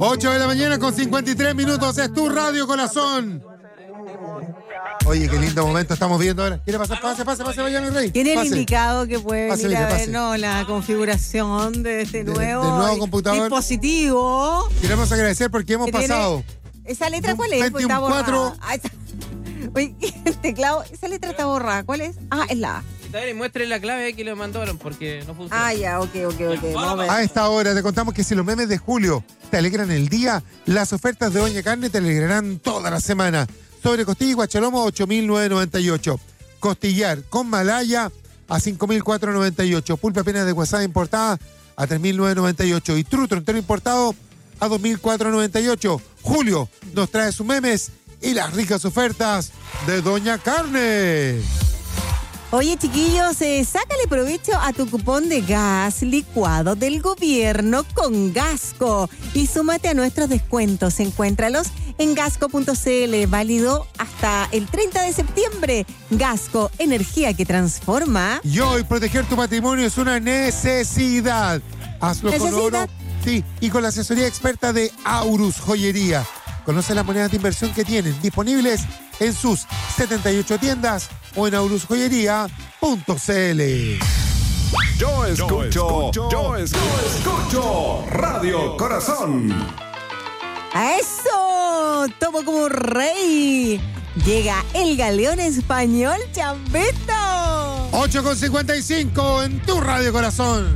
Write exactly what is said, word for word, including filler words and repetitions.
ocho de la mañana con cincuenta y tres minutos. Es tu Radio Corazón. Oye, qué lindo momento estamos viendo ahora. ¿Quiere pasar? Pase, pase, pase, vaya mi rey. Tiene el Pase. indicado que puede Pase, venir a Villa, ver pase. no, la configuración de este De- nuevo, del nuevo computador. dispositivo. Queremos agradecer porque hemos que tiene- pasado. ¿Esa letra cuál es? Pentium Pues está borrada. cuatro. Ah, está- Oye, el teclado, esa letra está borrada. ¿Cuál es? Ah, es la A. Dale, muestre la clave que le mandaron porque no funciona. Ah, ya, ok, ok, ok. Vamos a ver. A esta hora te contamos que si los memes de julio te alegran el día, las ofertas de Doña Carne te alegrarán toda la semana. Sobre costilla y guachalomo, ocho mil novecientos noventa y ocho. Costillar con malaya a cinco mil cuatrocientos noventa y ocho. Pulpa apenas de guasada importada a tres mil novecientos noventa y ocho. Y trutro entero importado a dos mil cuatrocientos noventa y ocho. Julio nos trae sus memes y las ricas ofertas de Doña Carne. Oye, chiquillos, eh, sácale provecho a tu cupón de gas licuado del gobierno con Gasco y súmate a nuestros descuentos. Encuéntralos en gasco punto c l, válido hasta el treinta de septiembre. Gasco, energía que transforma. Y hoy proteger tu patrimonio es una necesidad. Hazlo con ¿Necesidad? oro, sí, y con la asesoría experta de Aurus Joyería. Conoce las monedas de inversión que tienen disponibles en sus setenta y ocho tiendas o en aurus joyería punto c l. Yo escucho, yo escucho, yo escucho Radio Corazón. ¡A eso! ¡Tomo como rey! Llega el galeón español Chambeto. ocho con cincuenta y cinco en tu Radio Corazón.